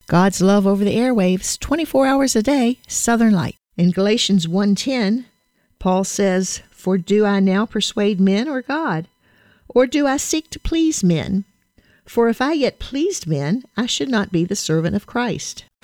God's love over the airwaves, 24 hours a day, Southern Light. In Galatians 1:10, Paul says, "For do I now persuade men or God? Or do I seek to please men? For if I yet pleased men, I should not be the servant of Christ."